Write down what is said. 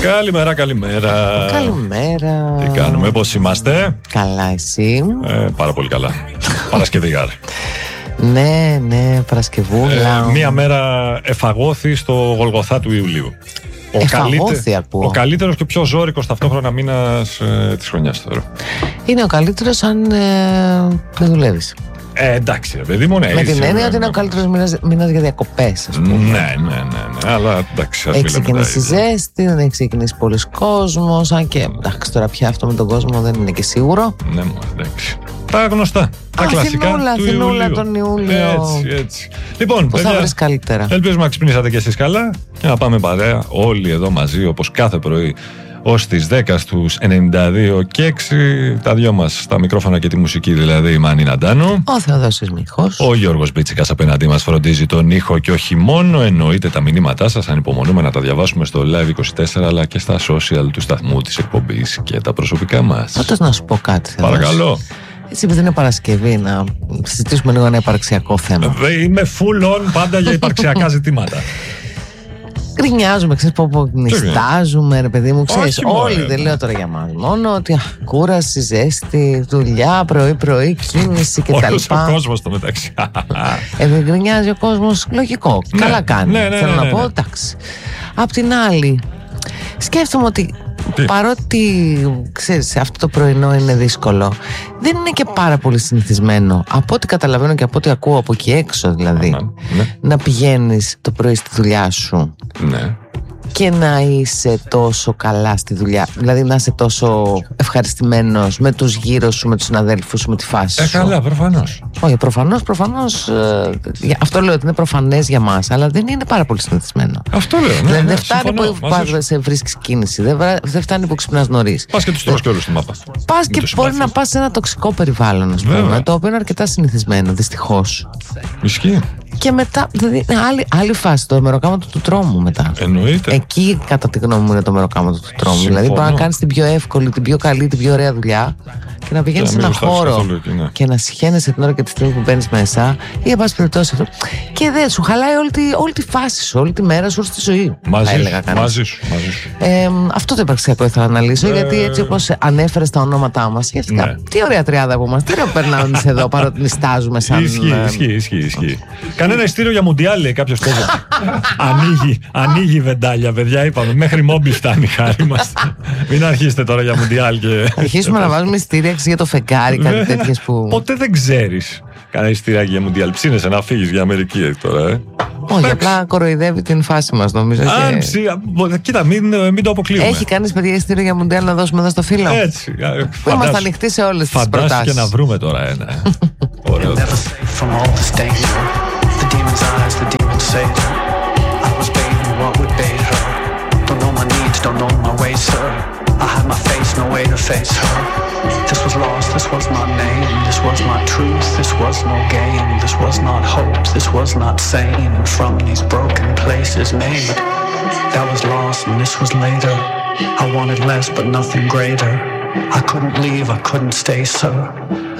Καλημέρα, καλημέρα. Καλημέρα. Τι κάνουμε, πώς είμαστε? Καλά, εσύ? Πάρα πολύ καλά. Παρασκευή, γάρε. Ναι, Παρασκευούλα. Μία μέρα εφαγώθη στο Γολγοθά του Ιουλίου. Ο καλύτερος και πιο ζώρικος ταυτόχρονα μήνας της χρονιάς τώρα. Είναι ο καλύτερος αν δεν δουλεύεις. Εντάξει, ρε παιδί μου, ναι. Με την έννοια ότι είναι ο καλύτερος μήνας για διακοπές, ας πούμε. Ναι. Αλλά εντάξει, ας έχει ξεκινήσει ζέστη, δεν έχει ξεκινήσει πολλοί κόσμος. Αν και εντάξει, τώρα πια αυτό με τον κόσμο δεν είναι και σίγουρο. Ναι, εντάξει. Τα γνωστά. Τα κλασικά. Αθηνούλα τον Ιούλιο. Έτσι. Λοιπόν, πώς θα βρεις καλύτερα? Ελπίζουμε να ξυπνήσατε και εσείς καλά. Και να πάμε παρέα όλοι εδώ μαζί, όπως κάθε πρωί, ως τις 10 στους 92 και 6. Τα δυο μας στα μικρόφωνα και τη μουσική, δηλαδή η Μάνη Ναντάνου. Ο Θεοδόσης Μίχος. Ο Γιώργος Μπίτσικας απέναντί μας φροντίζει τον ήχο και όχι μόνο. Εννοείται τα μηνύματά σας. Ανυπομονούμε να τα διαβάσουμε στο Live24 αλλά και στα social του σταθμού της εκπομπής και τα προσωπικά μας. Πάντως να σου πω κάτι. Παρακαλώ. Έτσι, επειδή είναι Παρασκευή, να συζητήσουμε λίγο ένα υπαρξιακό θέμα. Είμαι full on πάντα για υπαρξιακά ζητήματα. Γκρινιάζουμε, ξέρεις πω νιστάζουμε, ρε παιδί μου, ξέρεις. Όλοι, δεν λέω τώρα για μας μόνο, ότι κούραση, ζέστη, δουλειά, πρωί, κίνηση κτλ. Όλος ο κόσμος στο μεταξύ. Δεν γκρινιάζει ο κόσμος, λογικό. Ναι, καλά κάνει. Θέλω να πω, ναι. εντάξει. Απ' την άλλη, σκέφτομαι ότι παρότι, ξέρεις, αυτό το πρωινό είναι δύσκολο, δεν είναι και πάρα πολύ συνηθισμένο, από ό,τι καταλαβαίνω και από ό,τι ακούω από εκεί έξω δηλαδή, να πηγαίνεις το πρωί στη δουλειά σου. Ναι. Και να είσαι τόσο καλά στη δουλειά. Δηλαδή να είσαι τόσο ευχαριστημένος με τους γύρω σου, με τους συναδέλφους σου, με τη φάση σου. Καλά, προφανώς. Όχι, προφανώς. Αυτό λέω ότι είναι προφανές για μας, αλλά δεν είναι πάρα πολύ συνηθισμένο. Αυτό λέω. Δηλαδή δεν φτάνει που σε βρίσκεις κίνηση, δεν φτάνει που ξυπνάς νωρίς. Πας και τους τρως και όλους στη μάπα. Πας και μπορεί να πας σε ένα τοξικό περιβάλλον, ας πούμε, το οποίο είναι αρκετά συνηθισμένο, δυστυχώς. Ισχύει. Και μετά, δηλαδή, άλλη φάση, το μεροκάματο του τρόμου μετά. Εννοείται. Εκεί, κατά τη γνώμη μου, είναι το μεροκάματο του τρόμου. Συμφωνώ. Δηλαδή, μπορεί να κάνεις την πιο εύκολη, την πιο καλή, την πιο ωραία δουλειά και να πηγαίνεις σε ένα χώρο και να συχαίνεσαι την ώρα και τη στιγμή που μπαίνεις μέσα, ή εν πάση περιπτώσει αυτό. Και δεν σου χαλάει όλη τη φάση σου, όλη τη μέρα σου, όλη τη ζωή. Μαζί σου. Αυτό το υπαρξιακό ήθελα να λύσω, γιατί έτσι όπως ανέφερες τα ονόματά μας, σκέφτηκα. Τι ωραία τριάδα που είμαστε. Τι ωραία που περνάμε εμείς εδώ, παρότι νιστάζουμε σαν. Ισχύει. Κανένα ειστήριο για Μουντιάλ, λέει κάποιος κόσμο. Ανοίγει βεντάλια, παιδιά. Είπαμε, μέχρι Μόμπι φτάνει, χάρη μας. Μην αρχίσετε τώρα για Μουντιάλ και. Αρχίσουμε να βάζουμε ειστήρια για το φεγγάρι, κάτι τέτοιες που. Ποτέ δεν ξέρεις. Κάνα ειστήρια για Μουντιάλ. Ψήνεσαι να φύγεις για Αμερική τώρα, Όχι, απλά κοροϊδεύει την φάση μας, νομίζω. Κοίτα, μην το αποκλείουμε. Έχει κανείς παιδιά ειστήριο για Μουντιάλ να δώσουμε εδώ στο φίλο? Έτσι. Είμαστε ανοιχτοί σε όλες τις προτάσεις. Φαντάσου και να βρούμε τώρα ένα. Ωραίο. The demon's eyes, the demon's Satan. I was bathing what would bathe her. Don't know my needs, don't know my ways, sir. I had my face, no way to face her. This was lost, this was not name. This was not truth, this was no game. This was not hope, this was not sane. From these broken places made. That was lost and this was later. I wanted less but nothing greater. I couldn't leave, I couldn't stay, sir.